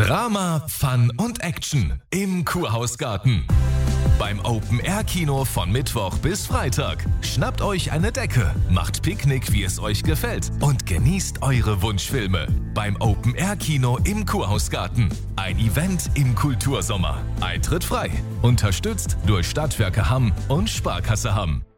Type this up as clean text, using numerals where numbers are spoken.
Drama, Fun und Action im Kurhausgarten. Beim Open-Air-Kino von Mittwoch bis Freitag. Schnappt euch eine Decke, macht Picknick, wie es euch gefällt und genießt eure Wunschfilme. Beim Open-Air-Kino im Kurhausgarten. Ein Event im Kultursommer. Eintritt frei. Unterstützt durch Stadtwerke Hamm und Sparkasse Hamm.